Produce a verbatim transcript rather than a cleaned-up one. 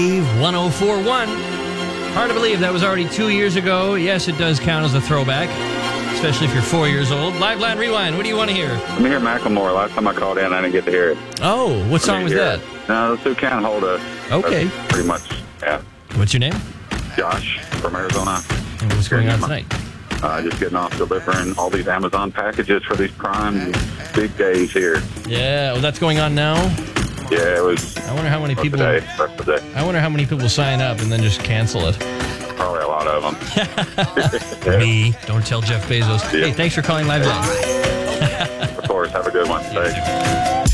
one oh four point one. Hard to believe that was already two years ago. Yes, it does count as a throwback, especially if you're four years old. Live Line Rewind, what do you want to hear? Let me hear Macklemore. Last time I called in, I didn't get to hear it. Oh, what song was that? It. No, those two can't hold us. Okay. That's pretty much, yeah. What's your name? Josh from Arizona. And what's going on tonight? Uh, just getting off delivering all these Amazon packages for these Prime big days here. Yeah, well, that's going on now? Yeah, it was. I wonder how many people. Today, rest of the day. I wonder how many people sign up and then just cancel it. Probably a lot of them. yeah. Me. Don't tell Jeff Bezos. Yeah. Hey, thanks for calling Live Line. Of course. Have a good one. Thanks.